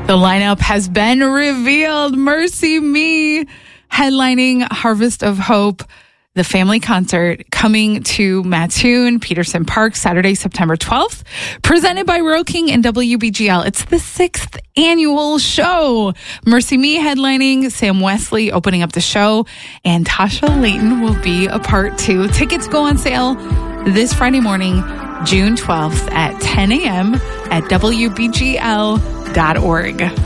The lineup has been revealed. Mercy Me headlining Harvest of Hope, the family concert coming to Mattoon, Peterson Park, Saturday, September 12th, presented by Rural King and WBGL. It's the 6th annual show. Mercy Me headlining, Sam Wesley opening up the show, and Tasha Layton will be a part too. Tickets go on sale this Friday morning, June 12th at 10 a.m. at WBGL.org.